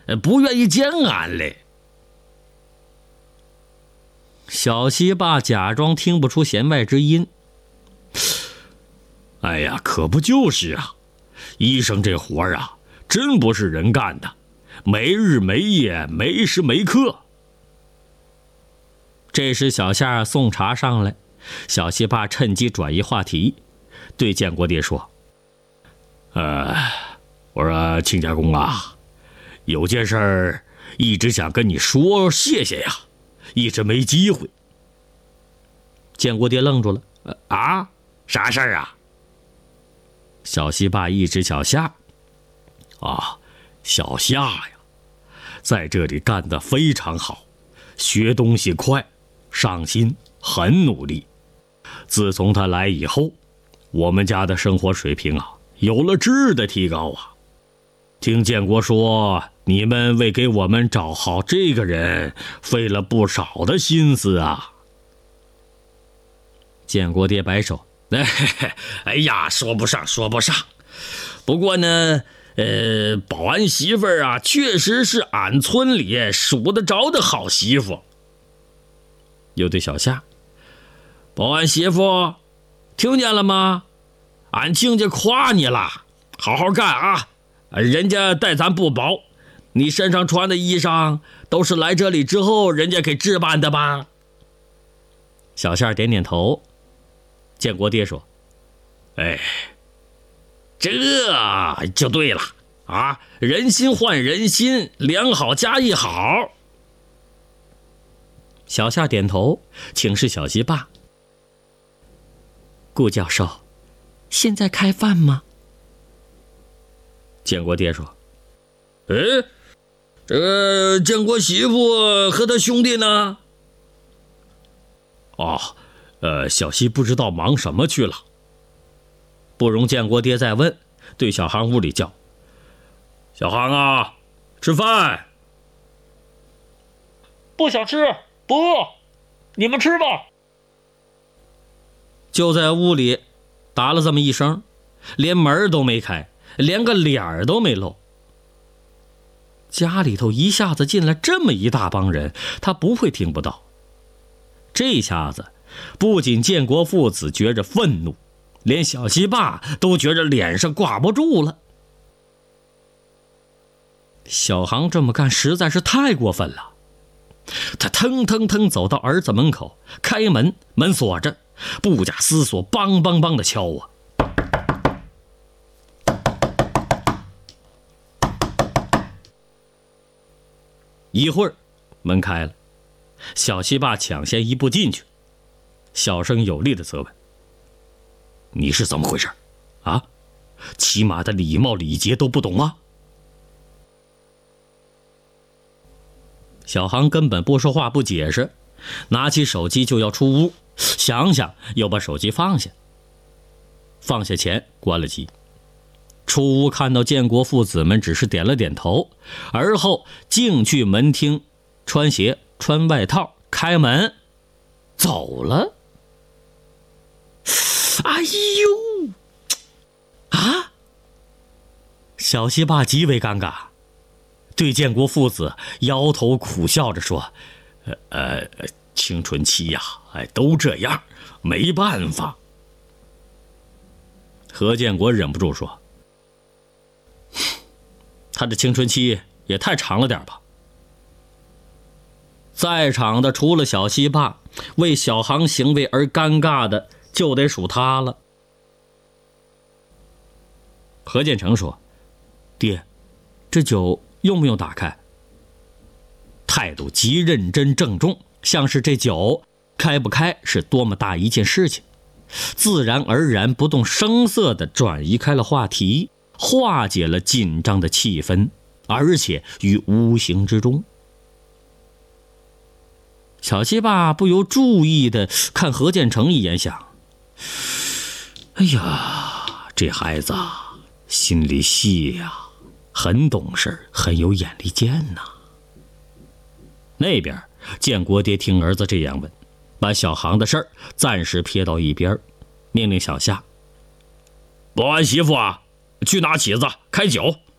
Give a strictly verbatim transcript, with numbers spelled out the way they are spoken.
不愿意见俺嘞。 小西坝假装听不出弦外之音。 哎呀，可不就是啊，医生这活啊，真不是人干的，没日没夜，没时没刻。 这时小夏送茶上来，小西坝趁机转移话题，对建国爹说： 呃，我说亲家公啊，有件事儿一直想跟你说谢谢呀，一直没机会。 建国爹愣住了， 呃、啊，啥事儿啊？ 小西坝一指小夏， 啊，小夏呀，在这里干得非常好，学东西快，上心，很努力。自从他来以后，我们家的生活水平啊，有了质的提高啊。听建国说，你们为给我们找好这个人，费了不少的心思啊。 建国爹摆手， 哎呀，说不上，说不上。不过呢，呃，保安媳妇儿啊，确实是俺村里数得着的好媳妇。 又对小夏， 保安媳妇，听见了吗？俺亲家夸你了，好好干啊！人家待咱不薄，你身上穿的衣裳都是来这里之后人家给置办的吧？ 小夏点点头。建国爹说： 哎，这就对了啊！人心换人心，两好加一好。 小夏点头，请示小西坝：顾教授，现在开饭吗？ 建国爹说：哎，这个建国媳妇和他兄弟呢？哦，呃，小西不知道忙什么去了。 不容建国爹再问，对小航屋里叫： 小航啊，吃饭。 不想吃，不饿，你们吃吧。 就在屋里答了这么一声，连门都没开，连个脸儿都没露。家里头一下子进来这么一大帮人，他不会听不到。这下子不仅建国父子觉着愤怒，连小西坝都觉着脸上挂不住了。小航这么干实在是太过分了。他腾腾腾走到儿子门口，开门，门锁着，不假思索，梆梆梆的敲啊。一会儿，门开了，小西坝抢先一步进去，小声有力的责问： 你是怎么回事啊？起码的礼貌礼节都不懂吗？ 小航根本不说话不解释，拿起手机就要出屋，想想又把手机放下，放下前关了机。出屋看到建国父子们只是点了点头，而后径去门厅穿鞋穿外套开门走了。哎呦啊！小西坝极为尴尬，对建国父子摇头苦笑着说： 呃呃，青春期呀、啊，哎，都这样，没办法。 何建国忍不住说：他的青春期也太长了点吧。在场的除了小西坝，为小航行为而尴尬的就得数他了。何建成说：爹，这酒用不用打开？态度极认真郑重，像是这酒开不开是多么大一件事情，自然而然不动声色地转移开了话题，化解了紧张的气氛，而且于无形之中。小西坝不由注意地看何建成一眼，想： 哎呀，这孩子心里细呀、啊，很懂事，很有眼力见呐。 那边建国爹听儿子这样问，把小航的事儿暂时撇到一边，命令小夏： 保安媳妇啊，去拿起子开酒。